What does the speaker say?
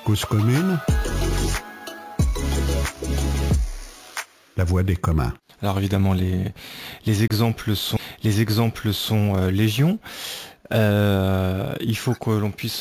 Cause commune, la voix des communs. Alors évidemment, les exemples sont légion. Il faut que l'on puisse